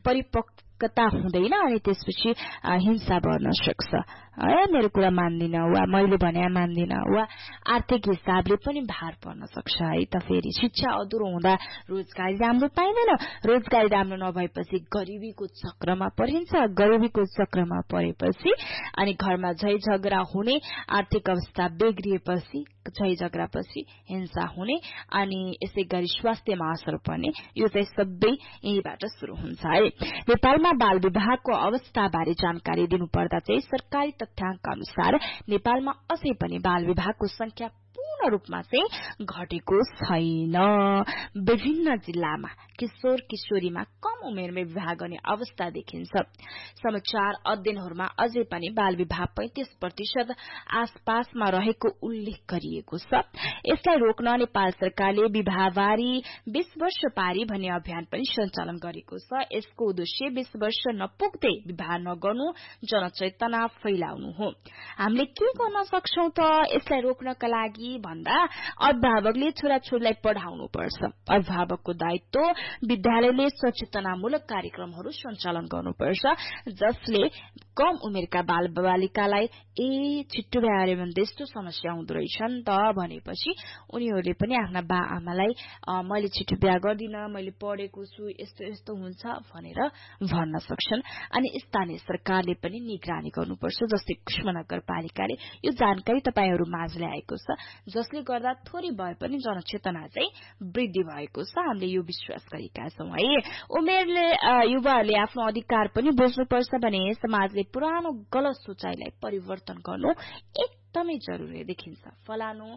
परिपक्वता हुँदैन अनि त्यसपछि हिंसा बढ्न सक्छ मेरो कुरा मान्दिन वा मैले भने मान्दिन वा आर्थिक हिसाबले पनि भार पर्न सक्छ है त फेरि शिक्षा अधुरो हुँदा रोजगारी राम्रो पाइँदैन रोजगारी राम्रो नभएपछि गरिबीको चक्रमा परिन्छ गरिबीको चक्रमा परेपछि अनि घरमा झै झगडा हुने आर्थिक अवस्था बिग्रिएपछि झै झगडापछि हिंसा हुने अनि यसै गरी स्वास्थ्यमा असर पर्ने यो चाहिँ सबै यहीबाट शुरू हुन्छ है नेपालमा बाल विवाहको अवस्थाबारे जानकारी दिनुपर्दा चाहिँ सरकारी तथ्याङ्क अनुसार नेपालमा अझै पनि बाल विवाहको संख्या पूर्ण रूपमा चाहिँ घटेको छैन विभिन्न जिल्लामा किशोर किशोरीमा कम उमेरमै विवाह गर्ने अवस्था देखिन्छ समाचार अध्ययनहरूमा अझै पनि बाल विवाह 35% आसपासमा रहेको उल्लेख गरिएको छ यसलाई रोक्न नेपाल सरकारले विवाहबारी 20 वर्ष पारी भन्ने अभियान पनि सञ्चालन गरेको छ यसको उद्देश्य 20 वर्ष नपुग्दै विवाह नगर्नु जनचेतना फैलाउनु हो हामीले के गर्न सक्छौं त यसलाई रोक्नका लागि भन्दा अभिभावकले छोराछोरीलाई पढाउनु पर्छ अभिभावकको दायित्व विद्यालयले सचेतनामूलक कार्यक्रमहरू सञ्चालन गर्नुपर्छ जसले कम उमेरका बालबालिकालाई छिट्टो बिहा गरे भने त्यस्तो समस्या हुँदो रहेछन् त भनेपछि उनीहरूले पनि आफ्ना बाआमालाई मैले छिट्टो बिहा गर्दिन मैले पढेको छु यस्तो यस्तो हुन्छ भनेर भन्न सक्छन् अनि स्थानीय सरकारले पनि निगरानी गर्नुपर्छ जस्तै कुष्मा नगरपालिकाले यो जानकारी तपाईहरु माझ ल्याएको छ जसले गर्दा थोरै भए पनि जनचेतना चाहिँ वृद्धि भएको छ हामीले यो विश्वास गरेका छौं है उमेरले युवाहरूले आफ्नो अधिकार पनि बुझ्नुपर्छ भने समाजले पुरानो गलत सोचाइलाई परिवर्तन गर्नु एकदमै जरुरी देखिन्छ फलानु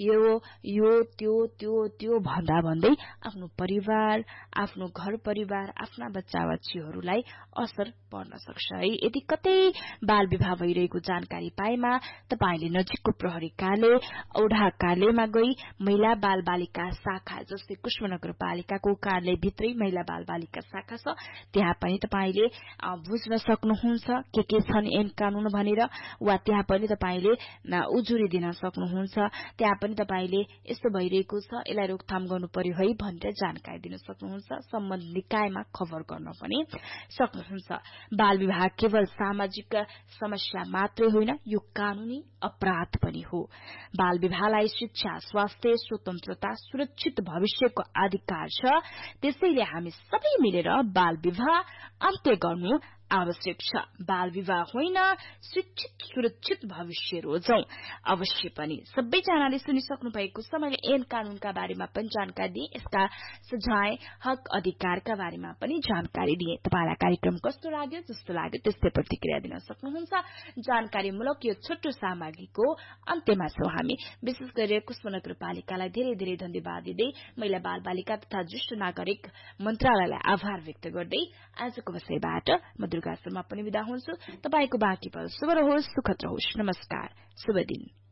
यो त्यो भन्दा भन्दै आफ्नो परिवार आफ्नो घर परिवार आफ्ना बच्चाबच्चीहरूलाई असर पर्न सक्छ है यदि कतै बाल विवाह भइरहेको जानकारी पाएमा तपाईले नजिकको प्रहरी कार्यालय औढा कार्यालयमा गई महिला बाल बालिका शाखा जस्तै कुष्मा नगरपालिकाको कार्यालय भित्रै महिला बाल बालिका शाखा छ त्यहाँ पनि तपाईले बुझ्न सक्नुहुन्छ के छन् ऐन कानून भनेर वा त्यहाँ पनि तपाईले उजुरी दिन सक्नुहुन्छ त्यहाँ पनि तपाईले यस्तो भइरहेको छ यसलाई रोकथाम गर्नु पर्यो है भनेर जानकारी दिन सक्नुहुन्छ सम्बन्धित निकायमा खबर गर्न पनि सक्नुहुन्छ बाल विवाह केवल सामाजिक समस्या मात्रै होइन यो कानूनी अपराध पनि हो बाल विवाहलाई शिक्षा स्वास्थ्य स्वतन्त्रता सुरक्षित भविष्यको अधिकार छ त्यसैले हामी सबै मिलेर बाल विवाह अन्त्य गर्नु आवश्यक छ बाल विवाह होइन शिक्षित सुरक्षित भविष्य रोजौं अवश्य पनि सबैजनाले सुनिसक्नु भएको छ मैले ऐन कानूनका बारेमा पनि जानकारी दिए यसका सजाय हक अधिकारका बारेमा पनि जानकारी दिए तपाईलाई कार्यक्रम कस्तो लाग्यो जस्तो लाग्यो त्यस्तै प्रतिक्रिया दिन सक्नुहुन्छ जानकारीमूलक यो छोटो सामग्रीको अन्त्यमा छौं हामी विशेष गरी कुष्मा नगरपालिकालाई धेरै धेरै धन्यवाद दिँदै महिला बाल बालिका तथा ज्येष्ठ नागरिक मन्त्रालयलाई आभार व्यक्त गर्दै आजको विषयबाट दुर्गा शर्मा पनि बिदा हुन्छु तपाईको बाँकी पल शुभ रहोस् सुखद रहोस् नमस्कार शुभ दिन